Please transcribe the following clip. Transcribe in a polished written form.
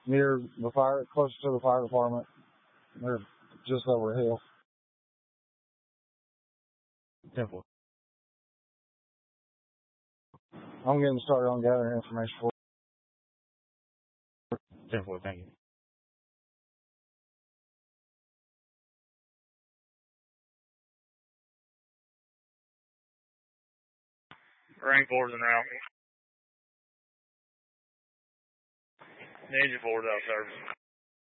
near the fire, closer to the fire department. They're just over a hill. Simple. I'm getting started on gathering information for Simple, thank you. Rank 4's en route. Engine 4's out of service.